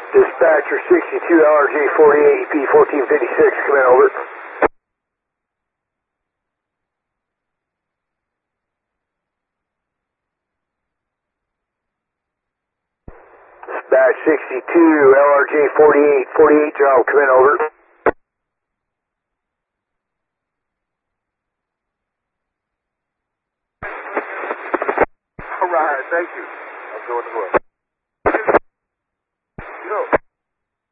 Dispatcher 62, LRJ 48, EP 1456, come in, over. Dispatch 62, LRJ 48, 48 job, come in, over. All right, thank you. I'm going to work.